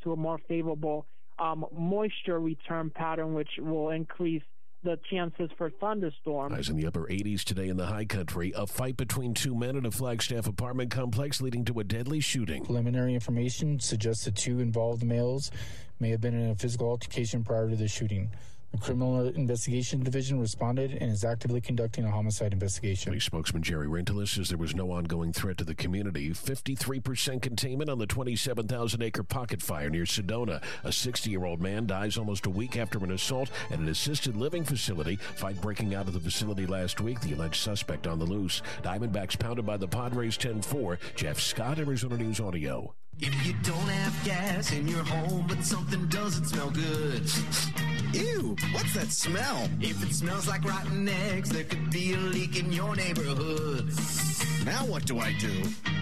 to a more favorable moisture return pattern, which will increase the chances for thunderstorms. Highs in the upper 80s today in the high country. A fight between two men in a Flagstaff apartment complex leading to a deadly shooting. Preliminary information suggests the two involved males may have been in a physical altercation prior to the shooting. The Criminal Investigation Division responded and is actively conducting a homicide investigation. Police spokesman Jerry Rentelis says there was no ongoing threat to the community. 53% containment on the 27,000-acre pocket fire near Sedona. A 60-year-old man dies almost a week after an assault at an assisted living facility. Fight breaking out of the facility last week. The alleged suspect on the loose. Diamondbacks pounded by the Padres 10-4. Jeff Scott, Arizona News Audio. If you don't have gas in your home, but something doesn't smell good. Ew, what's that smell? If it smells like rotten eggs, there could be a leak in your neighborhood. Now what do I do?